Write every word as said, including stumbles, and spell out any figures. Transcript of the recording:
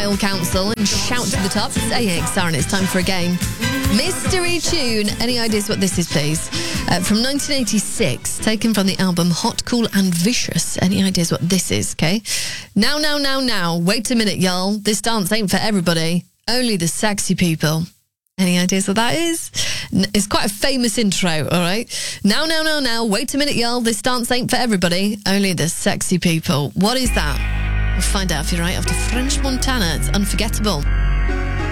Style Council and Shout to the Top. It's A X R and it's time for a game. Mystery tune. Any ideas what this is, please? Uh, from nineteen eighty-six, taken from the album Hot, Cool and Vicious. Any ideas what this is, okay? Now, now, now, now. Wait a minute, y'all. This dance ain't for everybody. Only the sexy people. Any ideas what that is? It's quite a famous intro, all right? Now, now, now, now. Wait a minute, y'all. This dance ain't for everybody. Only the sexy people. What is that? We'll find out if you're right after French Montana. It's Unforgettable.